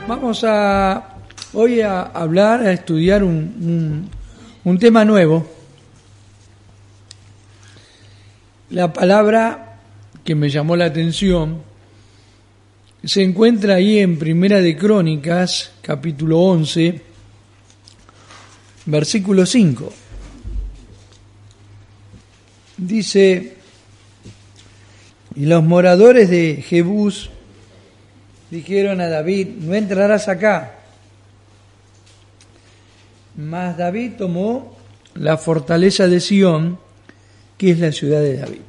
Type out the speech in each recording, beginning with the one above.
Vamos hoy a hablar, a estudiar un tema nuevo. La palabra que me llamó la atención se encuentra ahí en Primera de Crónicas, capítulo 11, versículo 5. Dice: y los moradores de Jebús dijeron a David: no entrarás acá. Mas David tomó la fortaleza de Sión, que es la ciudad de David.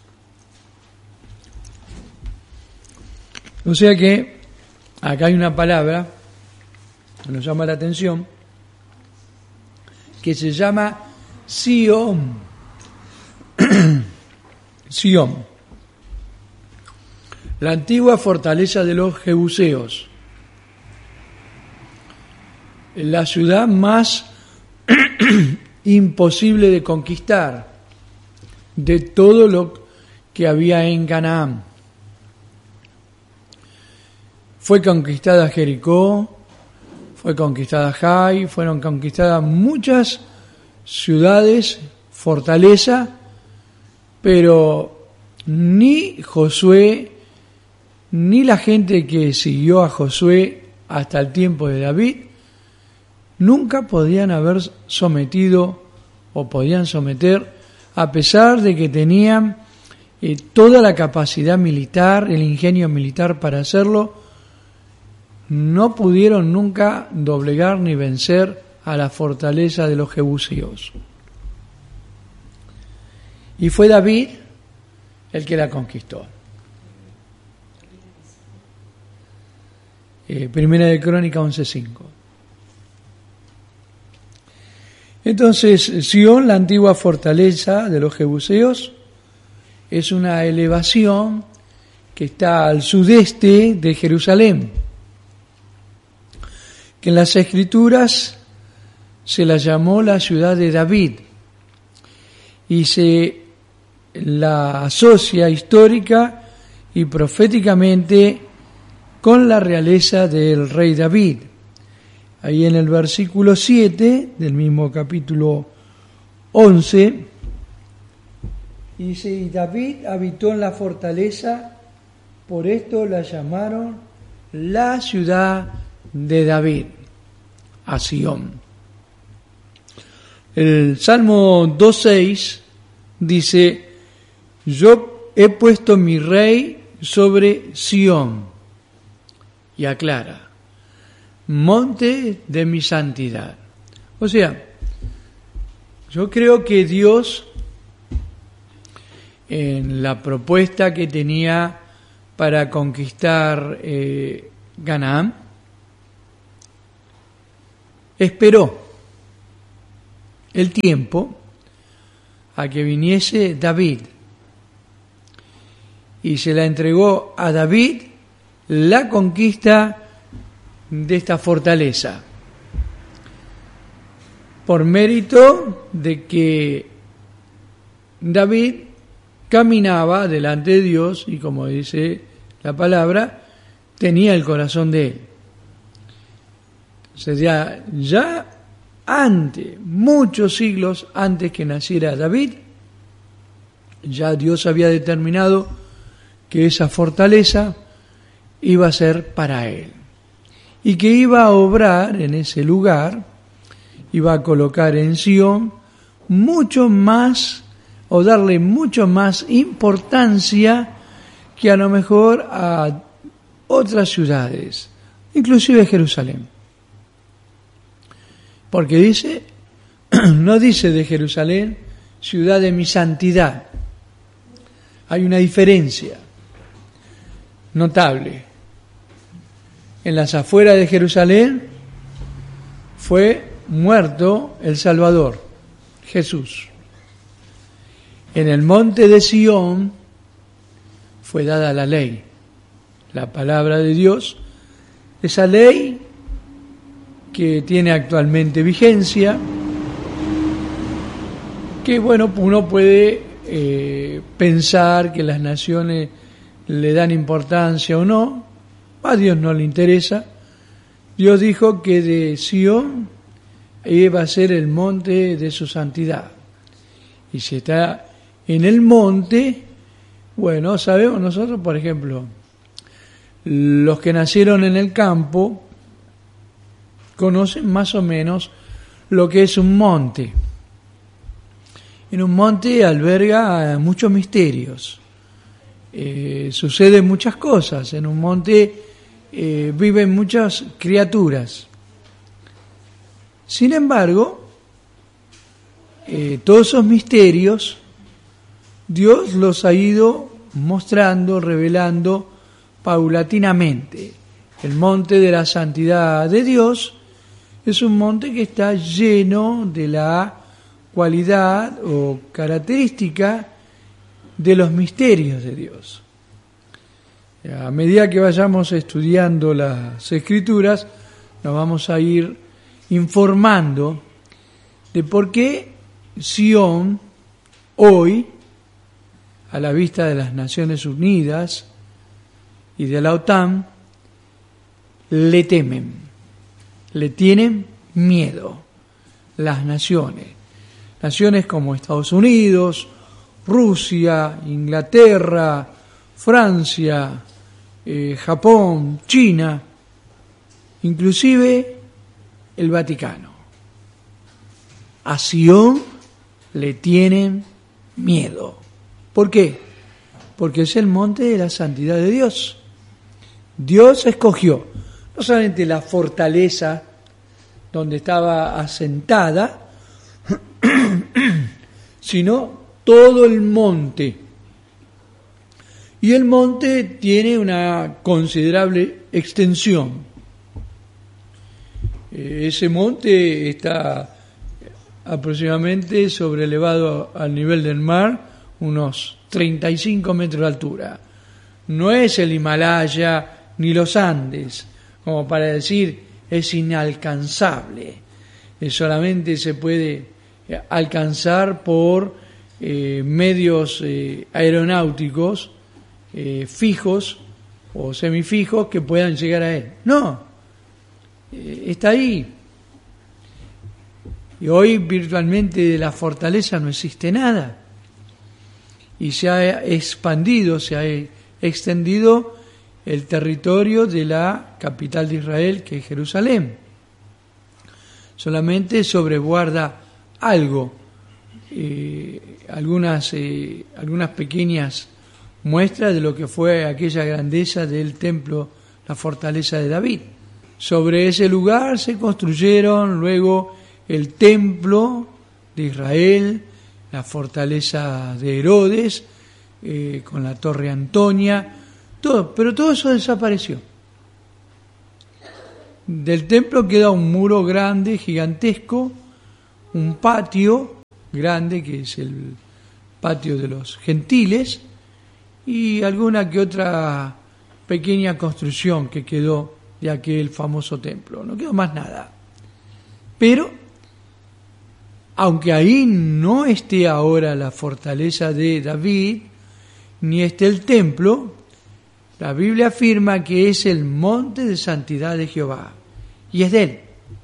O sea que acá hay una palabra que nos llama la atención, que se llama Sión. Sión, la antigua fortaleza de los jebuseos, la ciudad más imposible de conquistar de todo lo que había en Canaán. Fue conquistada Jericó, fue conquistada Jai, fueron conquistadas muchas ciudades, fortaleza, pero ni Josué, ni la gente que siguió a Josué hasta el tiempo de David, nunca podían haber sometido o podían someter, a pesar de que tenían toda la capacidad militar, el ingenio militar para hacerlo. No pudieron nunca doblegar ni vencer a la fortaleza de los jebuseos. Y fue David el que la conquistó. Primera de Crónica 11:5. Entonces, Sión, la antigua fortaleza de los jebuseos, es una elevación que está al sudeste de Jerusalén, que en las Escrituras se la llamó la ciudad de David y se la asocia histórica y proféticamente con la realeza del rey David. Ahí en el versículo 7 del mismo capítulo 11 dice: y David habitó en la fortaleza, por esto la llamaron la ciudad de David, a Sión. El Salmo 2:6 dice: yo he puesto mi rey sobre Sión, y aclara: monte de mi santidad. O sea, yo creo que Dios, en la propuesta que tenía para conquistar Canaán, esperó el tiempo a que viniese David y se la entregó a David la conquista de esta fortaleza, por mérito de que David caminaba delante de Dios y, como dice la palabra, tenía el corazón de él. Entonces ya antes, muchos siglos antes que naciera David, ya Dios había determinado que esa fortaleza iba a ser para él y que iba a obrar en ese lugar, iba a colocar en Sión mucho más, o darle mucho más importancia que a lo mejor a otras ciudades, inclusive Jerusalén. Porque dice, no dice de Jerusalén, ciudad de mi santidad. Hay una diferencia notable. En las afueras de Jerusalén fue muerto el Salvador, Jesús. En el monte de Sión fue dada la ley, la palabra de Dios, esa ley que tiene actualmente vigencia, que bueno, uno puede pensar que las naciones le dan importancia o no, a Dios no le interesa, Dios dijo que de Sión iba a ser el monte de su santidad. Y si está en el monte, bueno, sabemos nosotros, por ejemplo, los que nacieron en el campo conocen más o menos lo que es un monte. En un monte alberga muchos misterios. Suceden muchas cosas. En un monte viven muchas criaturas. Sin embargo, todos esos misterios Dios los ha ido mostrando, revelando paulatinamente. El monte de la santidad de Dios es un monte que está lleno de la cualidad o característica de los misterios de Dios. A medida que vayamos estudiando las Escrituras, nos vamos a ir informando de por qué Sión hoy, a la vista de las Naciones Unidas y de la OTAN, le temen, le tienen miedo las naciones. Naciones como Estados Unidos, Rusia, Inglaterra, Francia, Japón, China, inclusive el Vaticano. A Sión le tienen miedo. ¿Por qué? Porque es el monte de la santidad de Dios. Dios escogió no solamente la fortaleza donde estaba asentada, sino todo el monte. Y el monte tiene una considerable extensión. Ese monte está aproximadamente sobrelevado al nivel del mar, unos 35 metros de altura. No es el Himalaya ni los Andes, como para decir es inalcanzable. Solamente se puede alcanzar por medios aeronáuticos fijos o semifijos que puedan llegar a él. No, está ahí. Y hoy virtualmente de la fortaleza no existe nada. Y se ha expandido, se ha extendido el territorio de la capital de Israel, que es Jerusalén. Solamente sobreguarda algo, algunas pequeñas muestras de lo que fue aquella grandeza del templo, la fortaleza de David. Sobre ese lugar se construyeron luego el templo de Israel, la fortaleza de Herodes, con la torre Antonia, todo, pero todo eso desapareció. Del templo queda un muro grande, gigantesco, un patio grande, que es el patio de los gentiles, y alguna que otra pequeña construcción que quedó de aquel famoso templo. No quedó más nada. Pero, aunque ahí no esté ahora la fortaleza de David, ni esté el templo, la Biblia afirma que es el monte de santidad de Jehová, y es de él.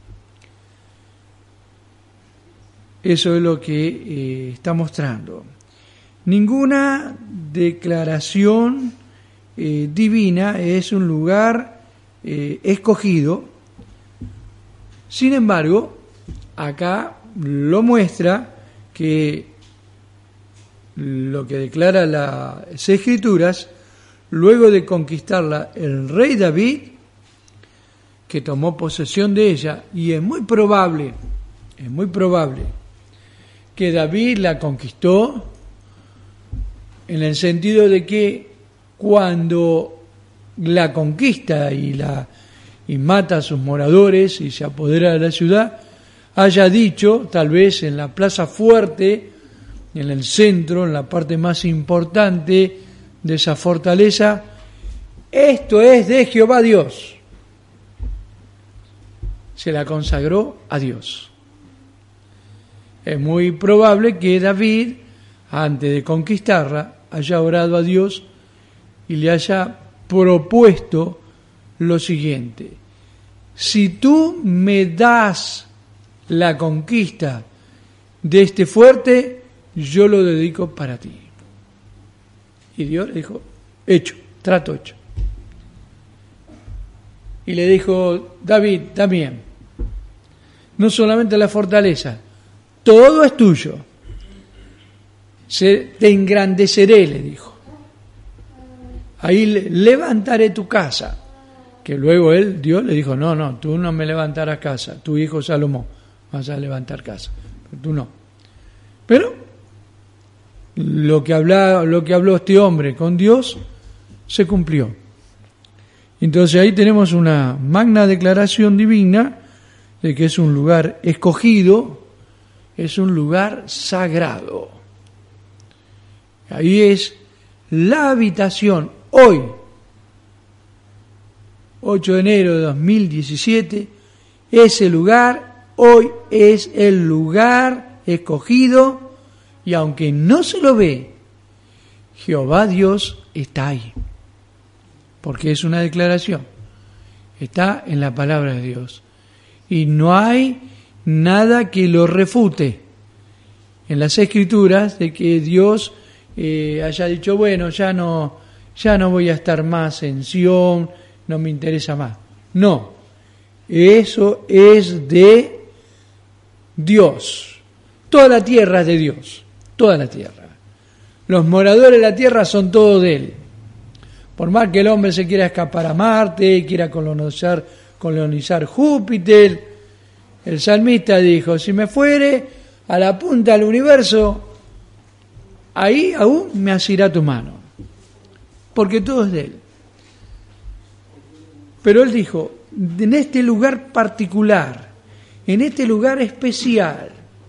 Eso es lo que está mostrando. Ninguna declaración divina es un lugar escogido. Sin embargo, acá lo muestra que lo que declara las Escrituras, luego de conquistarla el rey David, que tomó posesión de ella, y es muy probable que David la conquistó en el sentido de que cuando la conquista y mata a sus moradores y se apodera de la ciudad, haya dicho, tal vez en la plaza fuerte, en el centro, en la parte más importante de esa fortaleza, esto es de Jehová Dios. Se la consagró a Dios. Es muy probable que David, antes de conquistarla, haya orado a Dios y le haya propuesto lo siguiente: si tú me das la conquista de este fuerte, yo lo dedico para ti. Y Dios le dijo, hecho, trato hecho. Y le dijo, David, también, no solamente la fortaleza, todo es tuyo. Te engrandeceré, le dijo. Ahí levantaré tu casa. Que luego Dios le dijo, no, tú no me levantarás casa, tu hijo Salomón vas a levantar casa, pero tú no. Pero lo que habló este hombre con Dios se cumplió. Entonces ahí tenemos una magna declaración divina de que es un lugar escogido, es un lugar sagrado. Ahí es la habitación hoy, 8 de enero de 2017, ese lugar hoy es el lugar escogido y aunque no se lo ve, Jehová Dios está ahí. Porque es una declaración, está en la palabra de Dios. Y no hay nada que lo refute en las Escrituras de que Dios haya dicho, bueno, ya no voy a estar más en Sión, no me interesa más. No, eso es de Dios. Toda la tierra es de Dios, toda la tierra. Los moradores de la tierra son todos de Él. Por más que el hombre se quiera escapar a Marte, quiera colonizar Júpiter, el salmista dijo, si me fuere a la punta del universo, ahí aún me asirá tu mano, porque todo es de Él. Pero Él dijo, en este lugar particular, en este lugar especial,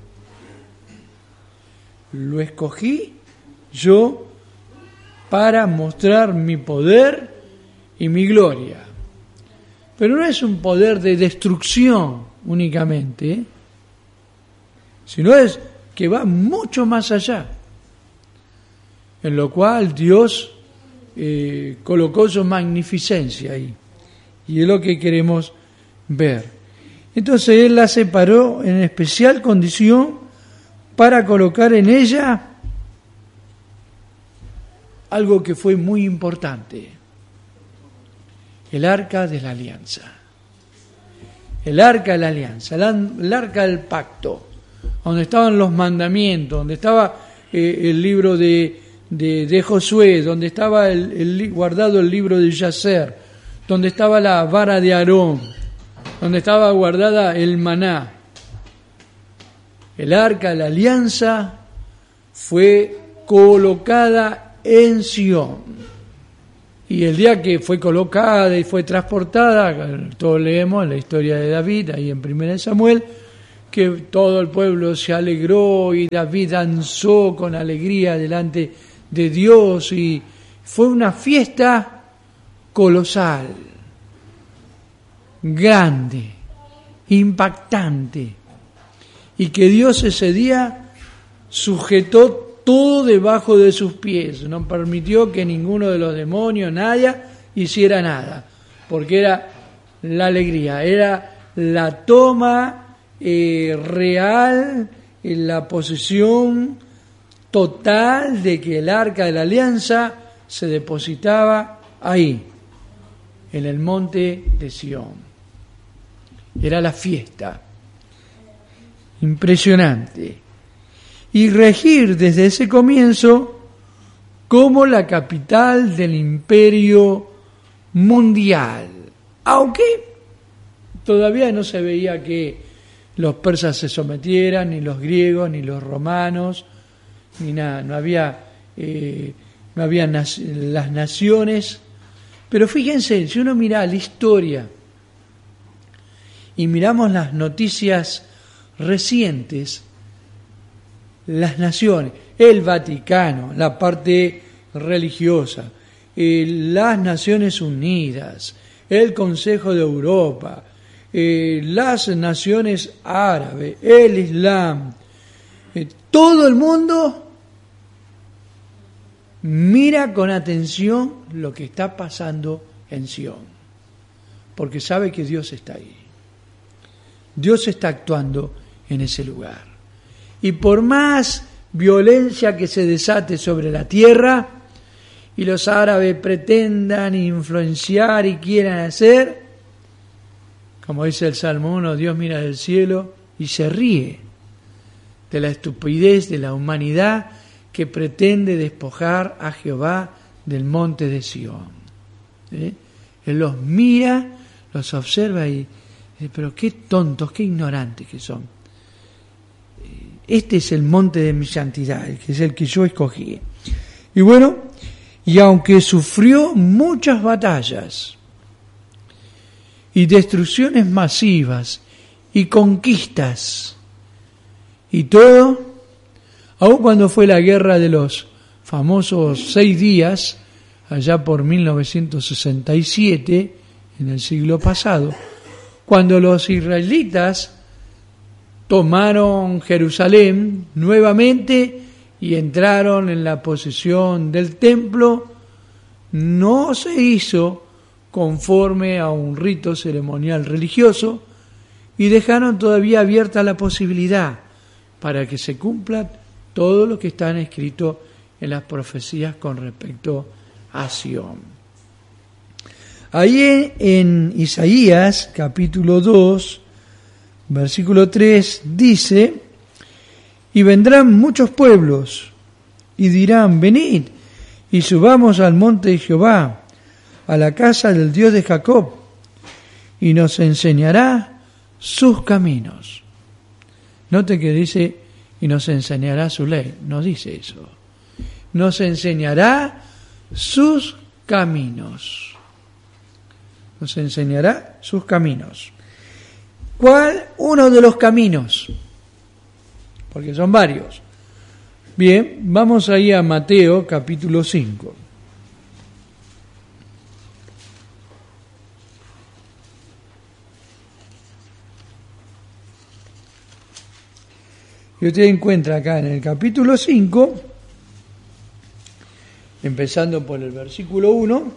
lo escogí yo para mostrar mi poder y mi gloria. Pero no es un poder de destrucción únicamente, sino es que va mucho más allá, en lo cual Dios colocó su magnificencia ahí, y es lo que queremos ver. Entonces Él la separó en especial condición para colocar en ella algo que fue muy importante, el arca de la alianza. El arca de la alianza, el arca del pacto, donde estaban los mandamientos, donde estaba el libro de Josué, donde estaba guardado el libro de Yacer, donde estaba la vara de Aarón, donde estaba guardada el maná. El arca de la alianza fue colocada en Sión. Y el día que fue colocada y fue transportada, todos leemos en la historia de David, ahí en 1 Samuel, que todo el pueblo se alegró y David danzó con alegría delante de Dios y fue una fiesta colosal, grande, impactante, y que Dios ese día sujetó todo debajo de sus pies, no permitió que ninguno de los demonios, nadie, hiciera nada, porque era la alegría, era la toma real, la posesión total de que el arca de la alianza se depositaba ahí, en el monte de Sión. Era la fiesta, impresionante. Y regir desde ese comienzo como la capital del imperio mundial. Aunque todavía no se veía que los persas se sometieran, ni los griegos, ni los romanos, ni nada. No había las naciones. Pero fíjense, si uno mira la historia y miramos las noticias recientes, las naciones, el Vaticano, la parte religiosa, las Naciones Unidas, el Consejo de Europa, las naciones árabes, el Islam, todo el mundo mira con atención lo que está pasando en Sión. porque sabe que Dios está ahí. Dios está actuando en ese lugar. Y por más violencia que se desate sobre la tierra y los árabes pretendan influenciar y quieran hacer, como dice el Salmo 1, Dios mira del cielo y se ríe de la estupidez de la humanidad que pretende despojar a Jehová del monte de Sión. Él los mira, los observa y dice, pero qué tontos, qué ignorantes que son. Este es el monte de mi santidad, que es el que yo escogí. Y bueno, y aunque sufrió muchas batallas y destrucciones masivas y conquistas y todo, aun cuando fue la guerra de los famosos 6 días, allá por 1967, en el siglo pasado, cuando los israelitas tomaron Jerusalén nuevamente y entraron en la posesión del templo, no se hizo conforme a un rito ceremonial religioso y dejaron todavía abierta la posibilidad para que se cumpla todo lo que está escrito en las profecías con respecto a Sión. Ahí en Isaías capítulo 2, versículo 3 dice, y vendrán muchos pueblos y dirán, venid y subamos al monte de Jehová, a la casa del Dios de Jacob, y nos enseñará sus caminos. Note que dice, y nos enseñará su ley. No dice eso. Nos enseñará sus caminos. Nos enseñará sus caminos. ¿Cuál? Uno de los caminos. Porque son varios. Bien, vamos ahí a Mateo capítulo 5. Y usted encuentra acá en el capítulo 5, empezando por el versículo 1,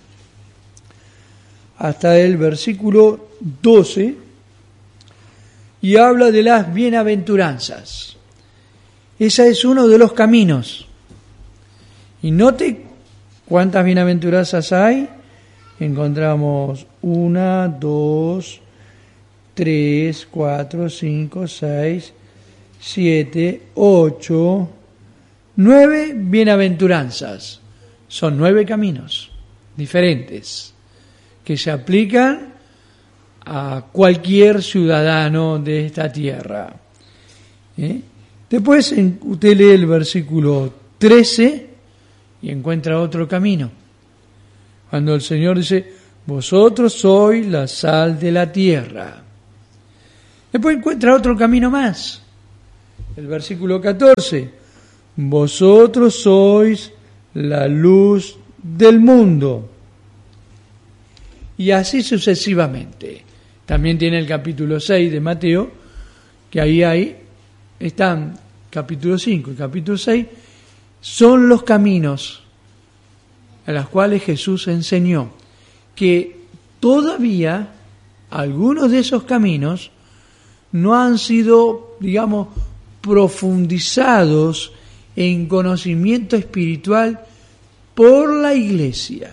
hasta el versículo 12, y habla de las bienaventuranzas. Ese es uno de los caminos. Y note cuántas bienaventuranzas hay. Encontramos 1, 2, 3, 4, 5, 6, 7, 8, 9 bienaventuranzas. Son 9 caminos diferentes que se aplican a cualquier ciudadano de esta tierra. Después usted lee el versículo 13 y encuentra otro camino. Cuando el Señor dice, vosotros sois la sal de la tierra. Después encuentra otro camino más. El versículo 14, vosotros sois la luz del mundo. Y así sucesivamente. También tiene el capítulo 6 de Mateo, que ahí están capítulo 5 y capítulo 6, son los caminos a los cuales Jesús enseñó, que todavía algunos de esos caminos no han sido, digamos, profundizados en conocimiento espiritual por la Iglesia.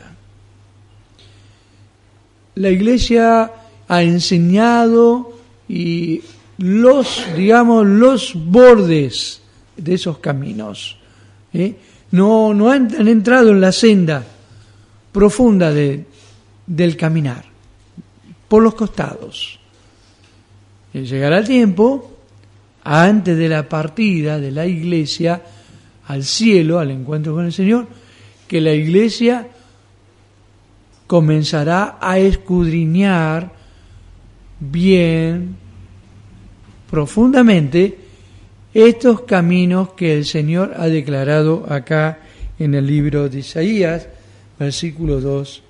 La Iglesia ha enseñado y los bordes de esos caminos. No han entrado en la senda profunda del caminar, por los costados. Llegará el tiempo, antes de la partida de la Iglesia al cielo, al encuentro con el Señor, que la Iglesia comenzará a escudriñar bien, profundamente, estos caminos que el Señor ha declarado acá en el libro de Isaías, capítulo 2,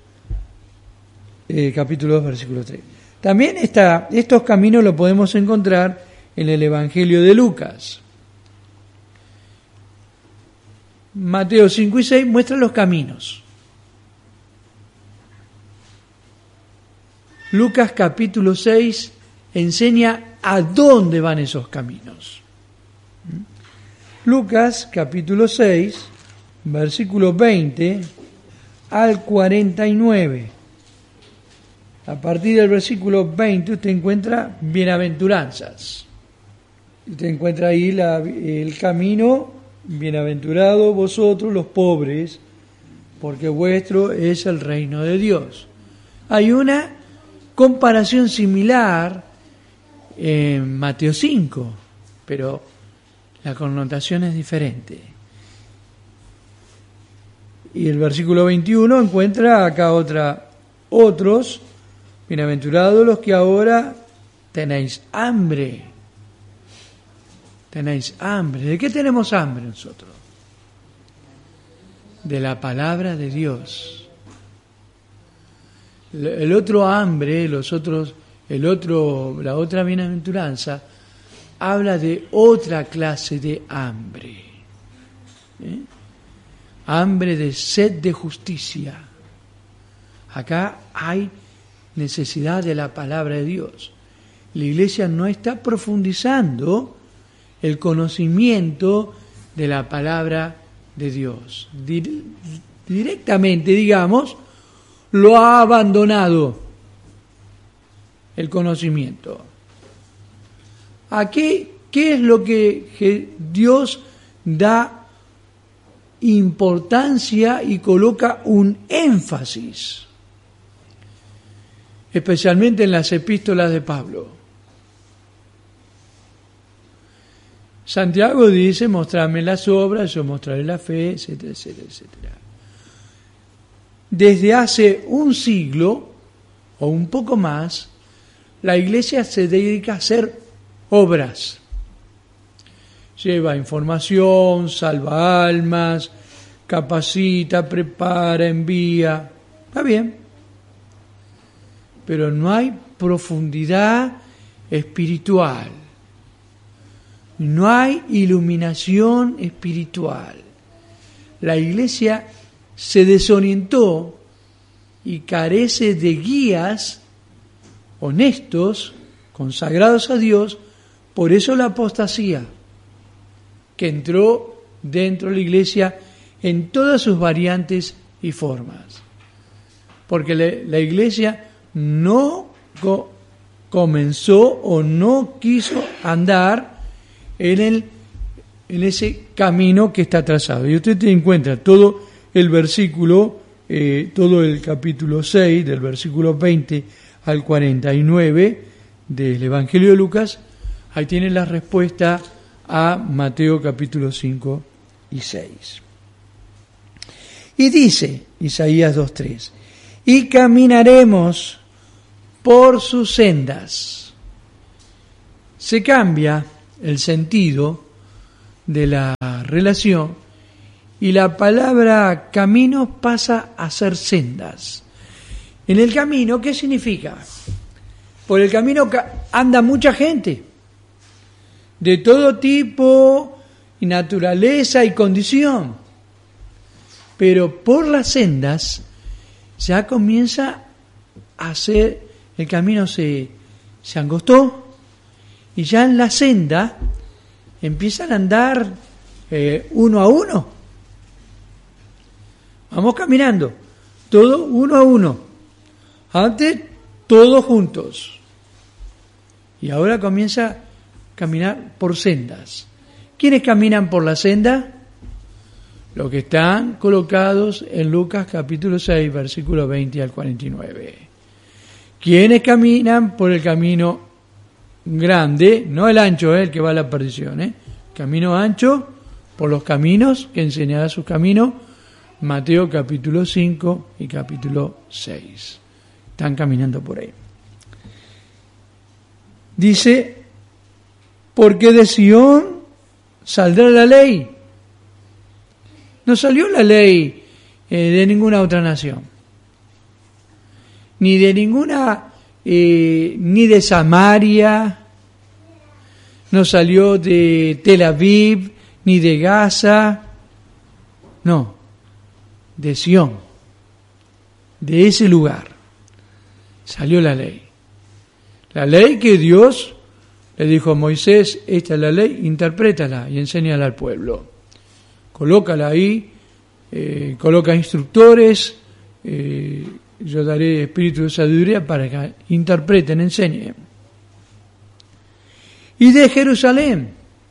versículo 3. También estos caminos los podemos encontrar en el Evangelio de Lucas. Mateo 5 y 6 muestran los caminos. Lucas capítulo 6 enseña a dónde van esos caminos. Lucas capítulo 6, versículo 20 al 49. A partir del versículo 20 usted encuentra bienaventuranzas. Usted encuentra ahí el camino: bienaventurados vosotros los pobres, porque vuestro es el reino de Dios. Hay una comparación similar en Mateo 5, pero la connotación es diferente. Y el versículo 21 encuentra acá otros: bienaventurados los que ahora tenéis hambre. Tenéis hambre. ¿De qué tenemos hambre nosotros? De la palabra de Dios. El otro hambre, la otra bienaventuranza, habla de otra clase de hambre. Hambre de sed de justicia. Acá hay necesidad de la palabra de Dios. La Iglesia no está profundizando el conocimiento de la palabra de Dios. Directamente, digamos, lo ha abandonado el conocimiento. Aquí, ¿qué es lo que Dios da importancia y coloca un énfasis? Especialmente en las epístolas de Pablo. Santiago dice: mostrarme las obras, yo mostraré la fe, etcétera, etcétera, etcétera. Desde hace un siglo o un poco más, la Iglesia se dedica a hacer obras. Lleva información, salva almas, capacita, prepara, envía. Está bien. Pero no hay profundidad espiritual. No hay iluminación espiritual. La Iglesia se desorientó y carece de guías honestos, consagrados a Dios. Por eso la apostasía, que entró dentro de la Iglesia en todas sus variantes y formas. Porque la Iglesia no comenzó o no quiso andar en ese camino que está trazado. Y usted encuentra todo el versículo, todo el capítulo 6, del versículo 20 al 49 del Evangelio de Lucas. Ahí tiene la respuesta a Mateo capítulo 5 y 6. Y dice Isaías 2:3: y caminaremos por sus sendas. Se cambia el sentido de la relación y la palabra camino pasa a ser sendas. En el camino, ¿qué significa? Por el camino anda mucha gente, de todo tipo y naturaleza y condición. Pero por las sendas ya comienza a ser, el camino se angostó, y ya en la senda empiezan a andar uno a uno. Vamos caminando, todo uno a uno. Antes todos juntos. Y ahora comienza a caminar por sendas. ¿Quiénes caminan por la senda? Los que están colocados en Lucas capítulo 6, versículo 20 al 49. ¿Quiénes caminan por el camino grande? No el ancho, el que va a la perdición. Camino ancho, por los caminos que enseñará sus caminos. Mateo capítulo 5 y capítulo 6. Están caminando por ahí. Dice: porque de Sión saldrá la ley. No salió la ley de ninguna otra nación, ni de ninguna, ni de Samaria, no salió de Tel Aviv, ni de Gaza, no, de Sión, de ese lugar. Salió la ley. La ley que Dios le dijo a Moisés, esta es la ley, interprétala y enséñala al pueblo. Colócala ahí, coloca instructores, yo daré espíritu de sabiduría para que interpreten, enseñen. Y de Jerusalén,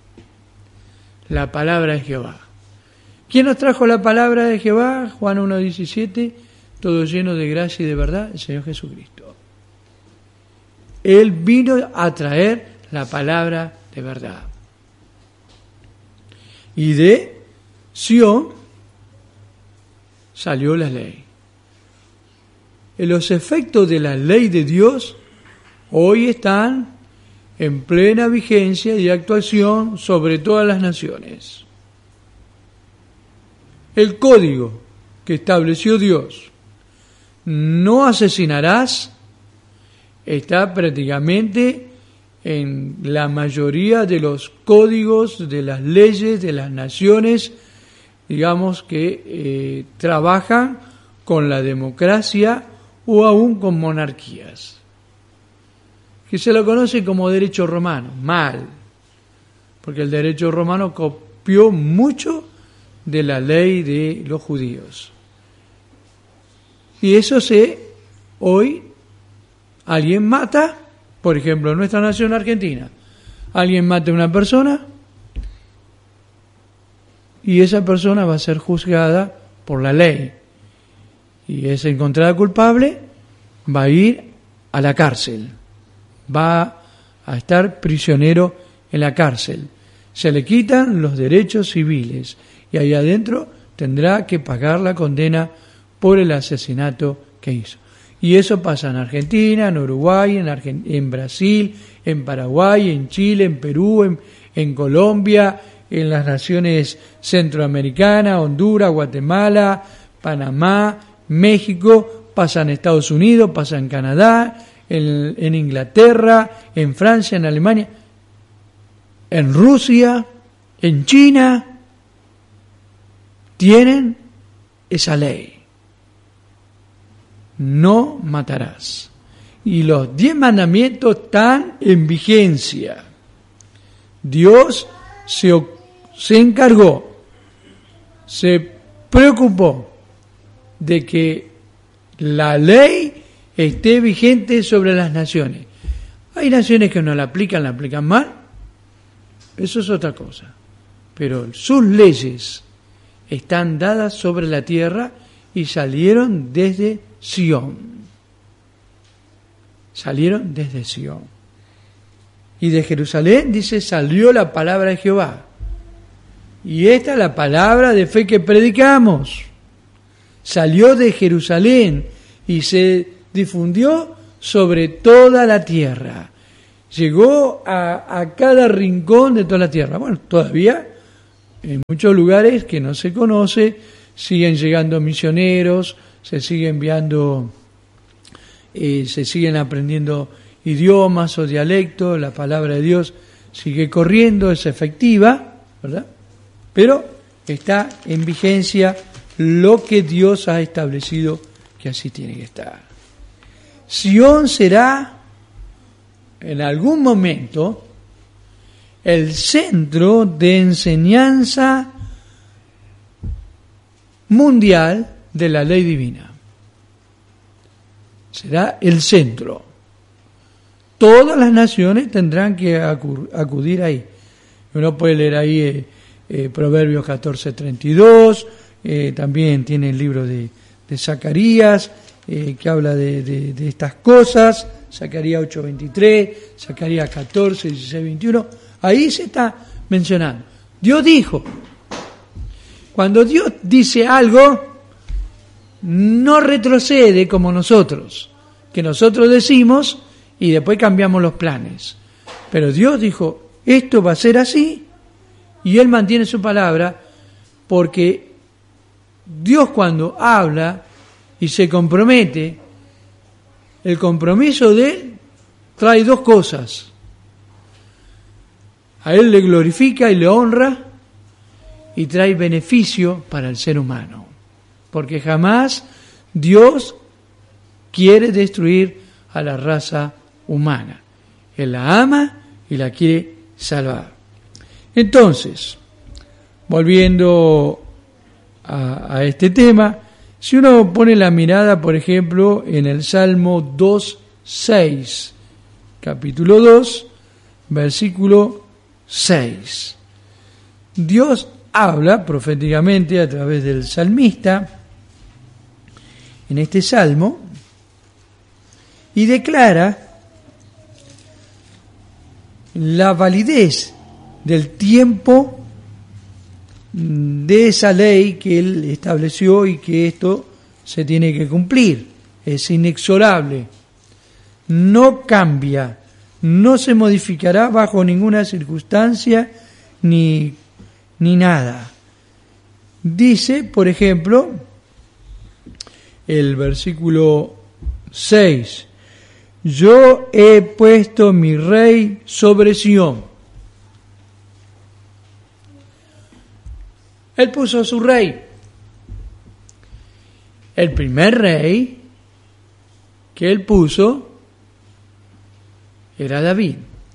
la palabra de Jehová. ¿Quién nos trajo la palabra de Jehová? Juan 1:17, todo lleno de gracia y de verdad, el Señor Jesucristo. Él vino a traer la palabra de verdad. Y de Sión salió la ley. Los efectos de la ley de Dios hoy están en plena vigencia y actuación sobre todas las naciones. El código que estableció Dios, no asesinarás, está prácticamente en la mayoría de los códigos de las leyes de las naciones, digamos, que trabajan con la democracia o aún con monarquías, que se lo conoce como derecho romano. Mal, porque el derecho romano copió mucho de la ley de los judíos. Y eso hoy alguien mata, por ejemplo, en nuestra nación argentina, alguien mata a una persona y esa persona va a ser juzgada por la ley. Y es encontrada culpable, va a ir a la cárcel, va a estar prisionero en la cárcel. Se le quitan los derechos civiles y ahí adentro tendrá que pagar la condena por el asesinato que hizo. Y eso pasa en Argentina, en Uruguay, en Brasil, en Paraguay, en Chile, en Perú, en Colombia, en las naciones centroamericanas, Honduras, Guatemala, Panamá, México, pasa en Estados Unidos, pasa en Canadá, en Inglaterra, en Francia, en Alemania, en Rusia, en China. Tienen esa ley. No matarás. Y los 10 mandamientos están en vigencia. Dios se encargó, se preocupó de que la ley esté vigente sobre las naciones. Hay naciones que no la aplican mal. Eso es otra cosa. Pero sus leyes están dadas sobre la tierra y salieron desde Sión. Salieron desde Sión. Y de Jerusalén, dice, salió la palabra de Jehová. Y esta es la palabra de fe que predicamos. Salió de Jerusalén y se difundió sobre toda la tierra. Llegó a cada rincón de toda la tierra. Bueno, todavía en muchos lugares que no se conoce, siguen llegando misioneros, se sigue enviando, se siguen aprendiendo idiomas o dialectos, la palabra de Dios sigue corriendo, es efectiva, ¿verdad? Pero está en vigencia lo que Dios ha establecido que así tiene que estar. Sión será en algún momento el centro de enseñanza mundial de la ley divina. Será el centro. Todas las naciones tendrán que acudir ahí. Uno puede leer ahí Proverbios 14:32, también tiene el libro de Zacarías, que habla de estas cosas, Zacarías 8:23, Zacarías 14:16-21, ahí se está mencionando. Dios dijo, cuando Dios dice algo, no retrocede como nosotros, que nosotros decimos y después cambiamos los planes. Pero Dios dijo, esto va a ser así, y Él mantiene su palabra, porque Dios cuando habla y se compromete, el compromiso de Él trae dos cosas. A Él le glorifica y le honra, y trae beneficio para el ser humano. Porque jamás Dios quiere destruir a la raza humana. Él la ama y la quiere salvar. Entonces, volviendo a este tema, si uno pone la mirada, por ejemplo, en el Salmo 2:6, capítulo 2, versículo 6, Dios habla proféticamente a través del salmista en este salmo y declara la validez del tiempo de esa ley que él estableció y que esto se tiene que cumplir. Es inexorable, no cambia, no se modificará bajo ninguna circunstancia ni nada. Dice, por ejemplo, el versículo 6, yo he puesto mi rey sobre Sión. Él puso su rey. El primer rey que él puso era David.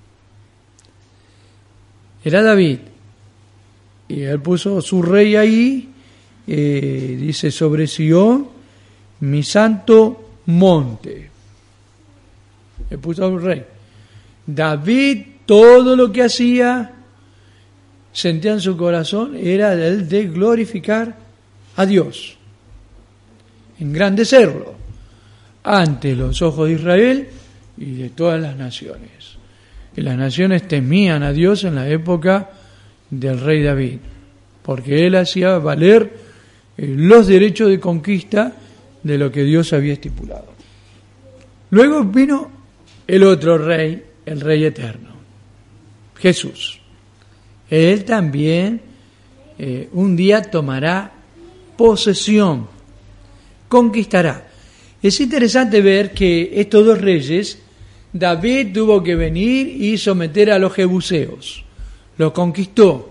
Era David. Y él puso su rey ahí, dice, sobre Sión, mi santo monte. Él puso a un rey. David, todo lo que hacía, sentía en su corazón, era el de glorificar a Dios, engrandecerlo ante los ojos de Israel y de todas las naciones. Y las naciones temían a Dios en la época del rey David, porque él hacía valer los derechos de conquista de lo que Dios había estipulado. Luego vino el otro rey, el rey eterno, Jesús. Él también un día tomará posesión, conquistará. Es interesante ver que estos dos reyes, David tuvo que venir y someter a los jebuseos, los conquistó.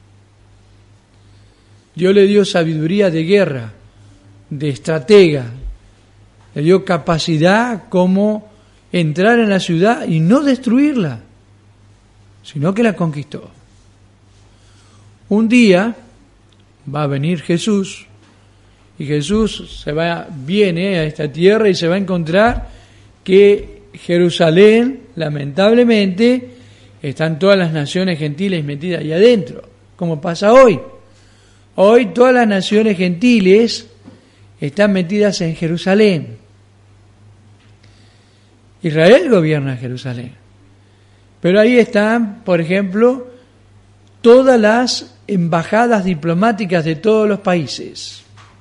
Dios le dio sabiduría de guerra, de estratega, le dio capacidad como entrar en la ciudad y no destruirla, sino que la conquistó. Un día va a venir Jesús y Jesús viene a esta tierra y se va a encontrar que Jerusalén, lamentablemente, están todas las naciones gentiles metidas ahí adentro, como pasa hoy. Hoy todas las naciones gentiles están metidas en Jerusalén. Israel gobierna Jerusalén. Pero ahí están, por ejemplo, todas las embajadas diplomáticas de todos los países.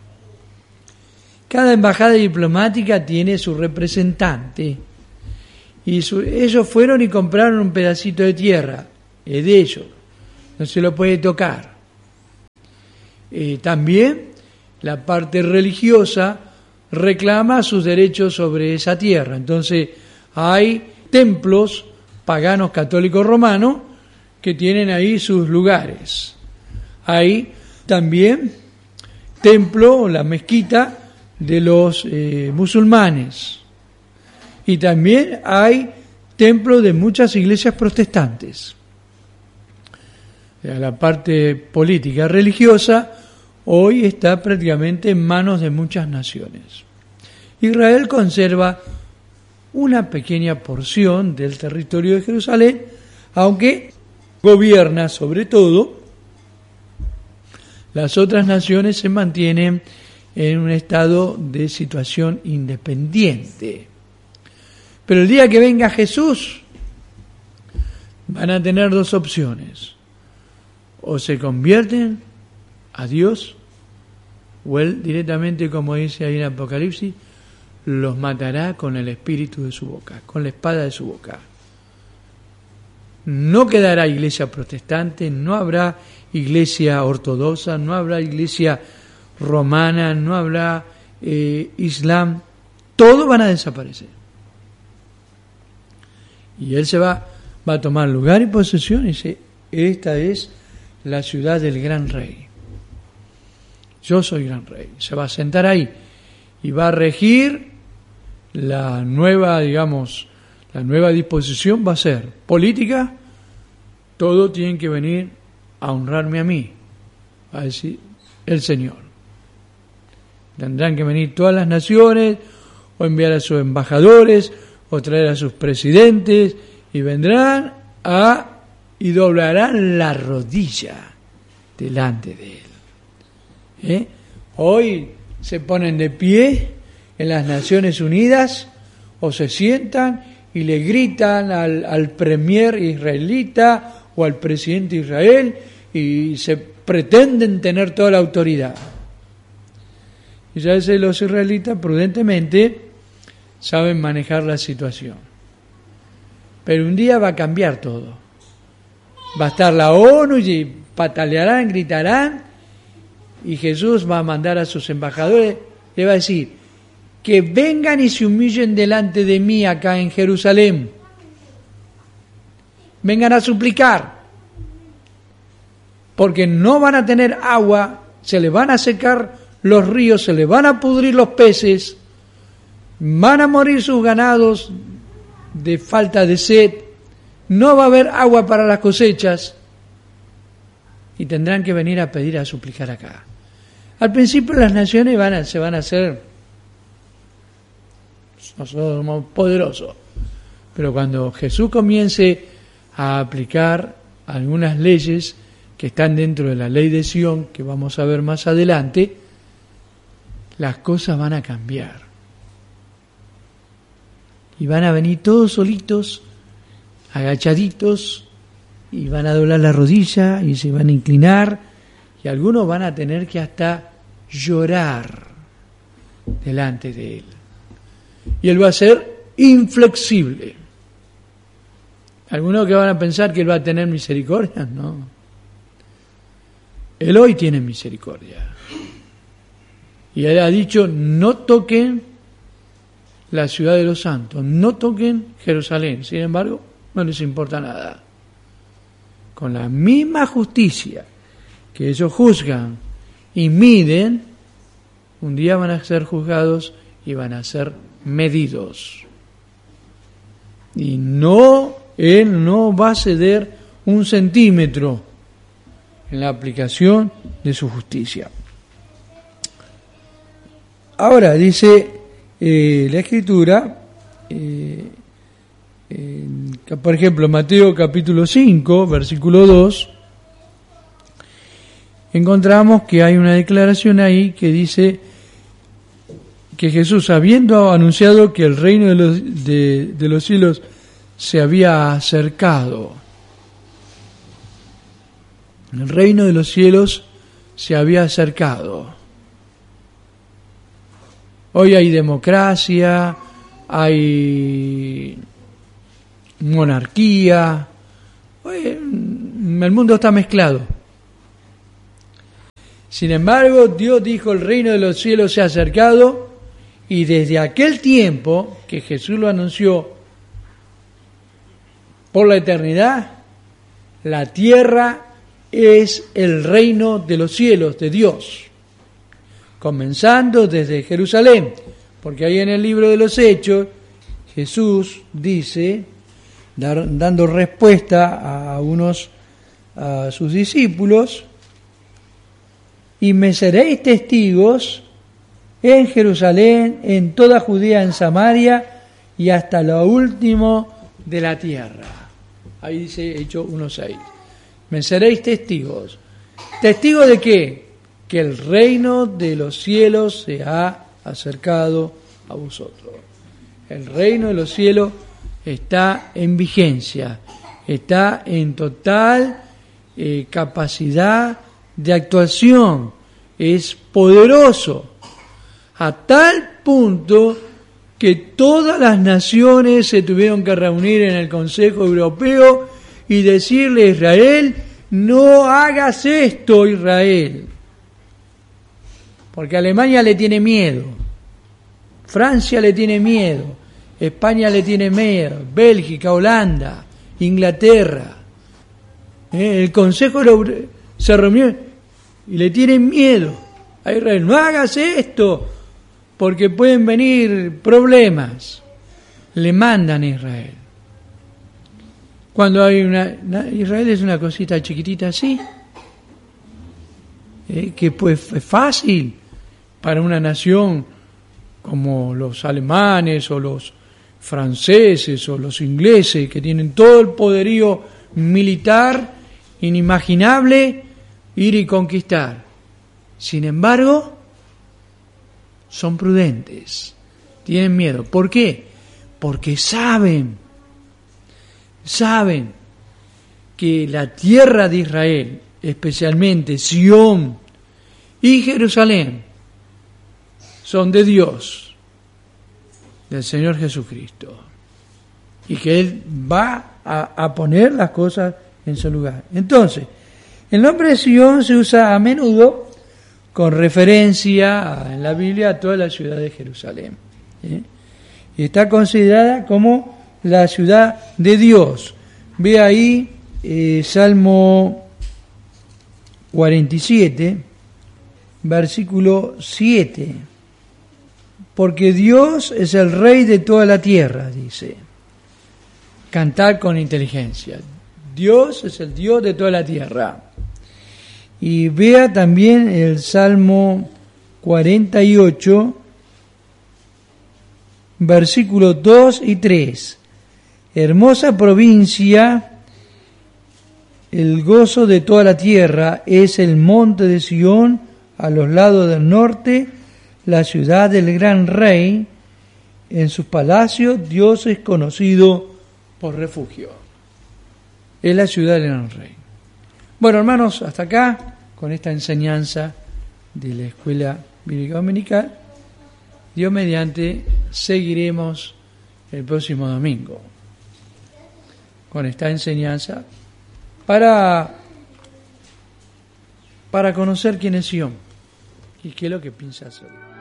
Cada embajada diplomática tiene su representante. Y ellos fueron y compraron un pedacito de tierra. Es de ellos. No se lo puede tocar. También la parte religiosa reclama sus derechos sobre esa tierra. Entonces hay templos paganos católicos romanos que tienen ahí sus lugares. Hay también templo, la mezquita de los musulmanes. Y también hay templos de muchas iglesias protestantes. La parte política religiosa hoy está prácticamente en manos de muchas naciones. Israel conserva una pequeña porción del territorio de Jerusalén, aunque gobierna sobre todo. Las otras naciones se mantienen en un estado de situación independiente. Pero el día que venga Jesús, van a tener dos opciones. O se convierten a Dios, o Él directamente, como dice ahí en Apocalipsis, los matará con el espíritu de su boca, con la espada de su boca. No quedará iglesia protestante, no habrá iglesia ortodoxa, no habrá iglesia romana, no habrá islam, todos van a desaparecer. Y Él se va a tomar lugar y posesión y dice, esta es la ciudad del gran rey. Yo soy gran rey. Se va a sentar ahí y va a regir la nueva, digamos, la nueva disposición va a ser política, todo tiene que venir a honrarme a mí, va a decir el Señor. Tendrán que venir todas las naciones, o enviar a sus embajadores, o traer a sus presidentes, y vendrán y doblarán la rodilla delante de Él. Hoy se ponen de pie en las Naciones Unidas, o se sientan y le gritan al premier israelita o al presidente de Israel, y se pretenden tener toda la autoridad. Y ya veces los israelitas prudentemente saben manejar la situación. Pero un día va a cambiar todo. Va a estar la ONU y patalearán, gritarán, y Jesús va a mandar a sus embajadores, le va a decir, que vengan y se humillen delante de mí acá en Jerusalén. Vengan a suplicar, porque no van a tener agua, se les van a secar los ríos, se les van a pudrir los peces, van a morir sus ganados de falta de sed, no va a haber agua para las cosechas, y tendrán que venir a pedir, a suplicar acá. Al principio las naciones se van a hacer, nosotros somos poderosos, pero cuando Jesús comience a aplicar algunas leyes que están dentro de la ley de Sión, que vamos a ver más adelante, las cosas van a cambiar. Y van a venir todos solitos, agachaditos, y van a doblar la rodilla y se van a inclinar, y algunos van a tener que hasta llorar delante de Él. Y Él va a ser inflexible. Algunos que van a pensar que Él va a tener misericordia, no. Él hoy tiene misericordia. Y Él ha dicho, no toquen la ciudad de los santos, no toquen Jerusalén. Sin embargo, no les importa nada. Con la misma justicia que ellos juzgan y miden, un día van a ser juzgados y van a ser medidos. Y Él no va a ceder un centímetro en la aplicación de su justicia. Ahora dice la Escritura, por ejemplo, Mateo capítulo 5, versículo 2, encontramos que hay una declaración ahí que dice que Jesús, habiendo anunciado que el reino de los cielos se había acercado, el reino de los cielos se había acercado. Hoy hay democracia, hay monarquía, hoy el mundo está mezclado. Sin embargo, Dios dijo, el reino de los cielos se ha acercado, y desde aquel tiempo que Jesús lo anunció por la eternidad, la tierra es el reino de los cielos, de Dios. Comenzando desde Jerusalén, porque ahí en el libro de los Hechos, Jesús dice, dando respuesta a sus discípulos, y me seréis testigos en Jerusalén, en toda Judea, en Samaria, y hasta lo último de la tierra. Ahí dice Hechos 1:6. Me seréis testigos. ¿Testigos de qué? Que el reino de los cielos se ha acercado a vosotros. El reino de los cielos está en vigencia, está en total capacidad de actuación, es poderoso, a tal punto que todas las naciones se tuvieron que reunir en el Consejo Europeo y decirle a Israel, no hagas esto, Israel. Porque Alemania le tiene miedo, Francia le tiene miedo, España le tiene miedo, Bélgica, Holanda, Inglaterra. El Consejo se reunió y le tienen miedo a Israel. No hagas esto, porque pueden venir problemas, le mandan a Israel. Cuando hay Israel es una cosita chiquitita así, que pues es fácil para una nación como los alemanes o los franceses o los ingleses, que tienen todo el poderío militar inimaginable, ir y conquistar. Sin embargo, son prudentes, tienen miedo. ¿Por qué? Porque saben que la tierra de Israel, especialmente Sión y Jerusalén, son de Dios, del Señor Jesucristo, y que Él va a poner las cosas en su lugar. Entonces, el nombre de Sión se usa a menudo con referencia en la Biblia a toda la ciudad de Jerusalén, y está considerada como la ciudad de Dios. Ve ahí Salmo 47, versículo 7. Porque Dios es el Rey de toda la tierra, dice. Cantar con inteligencia. Dios es el Dios de toda la tierra. Y vea también el Salmo 48, versículos 2 y 3. Hermosa provincia, el gozo de toda la tierra es el monte de Sión a los lados del norte, la ciudad del gran rey. En sus palacios Dios es conocido por refugio. Es la ciudad del gran rey. Bueno, hermanos, hasta acá con esta enseñanza de la Escuela Bíblica Dominical. Dios mediante, seguiremos el próximo domingo con esta enseñanza para conocer quién es Sión y qué es lo que piensa hacer.